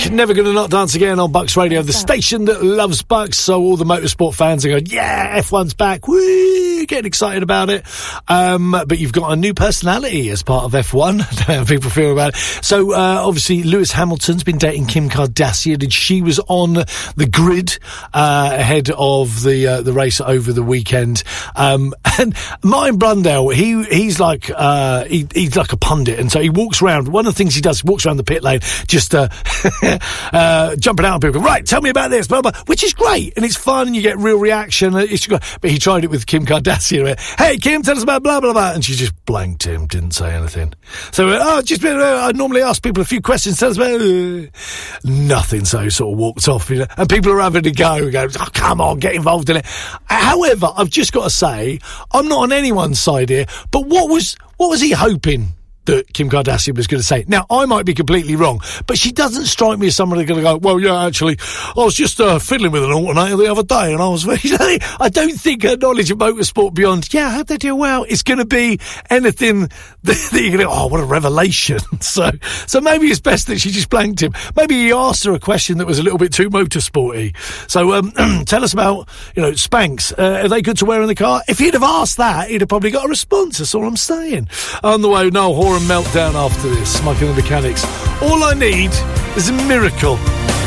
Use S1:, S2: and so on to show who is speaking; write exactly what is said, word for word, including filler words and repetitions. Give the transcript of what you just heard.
S1: Never Gonna Not Dance Again on Bucks Radio, the station that loves Bucks. So all the motorsport fans are going, yeah, F one's back. Woo, getting excited about it. Um, but you've got a new personality as part of F one. How people feel about it. So uh, obviously Lewis Hamilton's been dating Kim Kardashian, and she was on the grid uh, ahead of the uh, the race over the weekend. Um, and Martin Brundle, he he's like uh, he, he's like a pundit, and so he walks around. One of the things he does, he walks around the pit lane, just uh, uh, jumping out on people. Right, tell me about this, blah, blah, which is great, and it's fun, and you get real reaction. It's, but he tried it with Kim Kardashian. Went, hey, Kim, tell us about blah blah blah, and she just blanked him, didn't say anything. So uh, oh, just uh, I normally ask people a few questions. Tell us about uh, nothing. So he sort of walked off, you know, and people are having to go. And goes, oh, come on, get involved in it. However, I've just got to say, I'm not on anyone's side here. But what was what was he hoping that Kim Kardashian was going to say? Now, I might be completely wrong, but she doesn't strike me as somebody going to go, well, yeah, actually, I was just uh, fiddling with an alternator the other day, and I was very... I don't think her knowledge of motorsport beyond, yeah, I hope they do well, it's going to be anything that, that you're going to go, oh, what a revelation. so so maybe it's best that she just blanked him. Maybe he asked her a question that was a little bit too motorsporty. So um, tell us about, you know, Spanx. Uh, are they good to wear in the car? If he'd have asked that, he'd have probably got a response. That's all I'm saying. On the way, Noel Horan Meltdown after this. Mike and the Mechanics. All I need is a miracle.